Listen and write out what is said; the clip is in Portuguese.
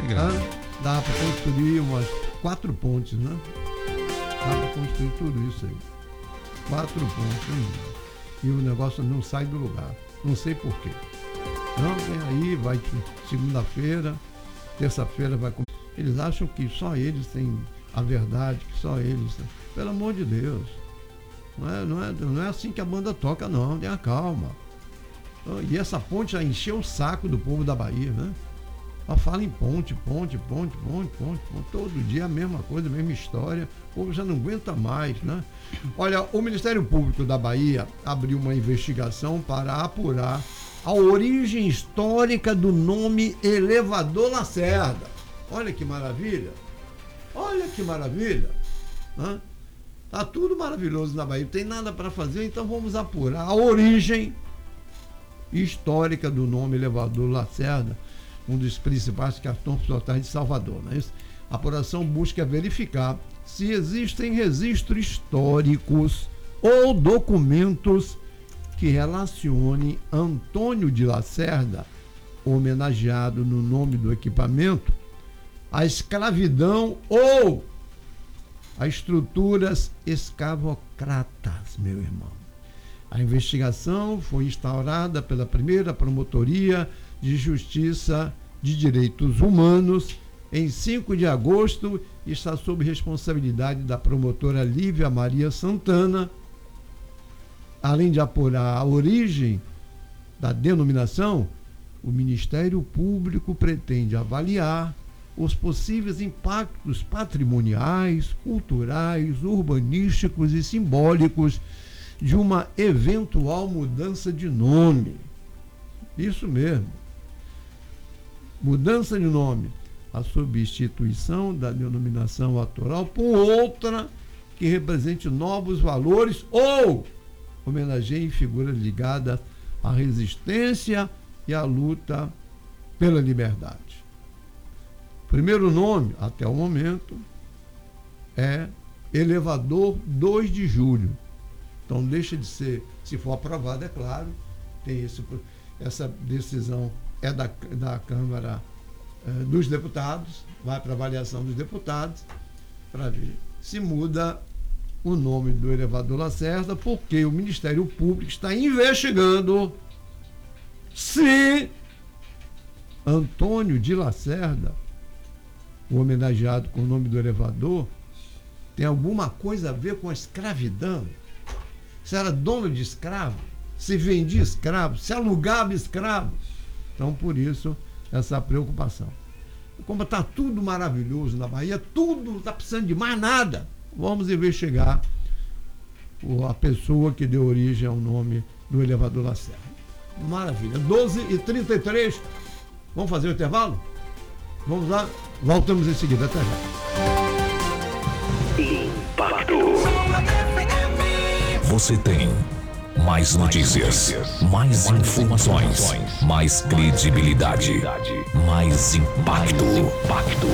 Dá para construir umas 4 pontes, né? Dá para construir tudo isso aí. 4 pontes, hein? E o negócio não sai do lugar. Não sei porquê. Não, vem aí, vai segunda-feira, terça-feira vai começar. Eles acham que só eles têm a verdade, que só eles. Pelo amor de Deus. Não é assim que a banda toca, não. Tenha calma. E essa ponte já encheu o saco do povo da Bahia, né? Ela fala em ponte. Todo dia a mesma coisa, a mesma história. O povo já não aguenta mais, né? Olha, o Ministério Público da Bahia abriu uma investigação para apurar a origem histórica do nome Elevador Lacerda. Olha que maravilha. Olha que maravilha. Né? Tá tudo maravilhoso na Bahia. Não tem nada para fazer, então vamos apurar a origem histórica do nome Elevador Lacerda, um dos principais cartões postais de Salvador. Não é isso? A apuração busca verificar se existem registros históricos ou documentos que relacionem Antônio de Lacerda, homenageado no nome do equipamento, à escravidão ou a estruturas escravocratas, meu irmão. A investigação foi instaurada pela primeira Promotoria de Justiça de Direitos Humanos em 5 de agosto e está sob responsabilidade da promotora Lívia Maria Santana. Além de apurar a origem da denominação, o Ministério Público pretende avaliar os possíveis impactos patrimoniais, culturais, urbanísticos e simbólicos de uma eventual mudança de nome. Isso mesmo. Mudança de nome. A substituição da denominação atual por outra que represente novos valores ou homenageie figuras ligadas à resistência e à luta pela liberdade. O primeiro nome, até o momento, é Elevador 2 de Julho. Então deixa de ser, se for aprovado, é claro, tem essa decisão é da Câmara dos Deputados, vai para avaliação dos deputados, para ver se muda o nome do Elevador Lacerda, porque o Ministério Público está investigando se Antônio de Lacerda, o homenageado com o nome do elevador, tem alguma coisa a ver com a escravidão. Se era dono de escravo, se vendia escravo, se alugava escravo. Então, por isso, essa preocupação. Como está tudo maravilhoso na Bahia, tudo não está precisando de mais nada. Vamos investigar a pessoa que deu origem ao nome do Elevador Lacerda. Maravilha. 12h33. Vamos fazer o intervalo? Vamos lá? Voltamos em seguida. Até já. Impacto. Você tem mais notícias, mais informações, mais credibilidade, mais impacto.